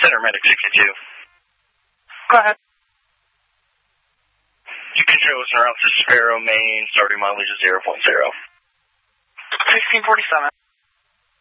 Center Medic 62. Go ahead. You can show us around to Sparrow, Maine, starting mileage of 0.0. 1647.